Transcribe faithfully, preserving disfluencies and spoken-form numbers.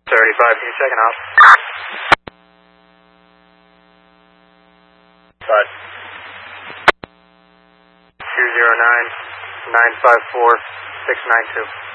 thirty-five, can you second off? Five. two zero nine, nine five four, six nine two.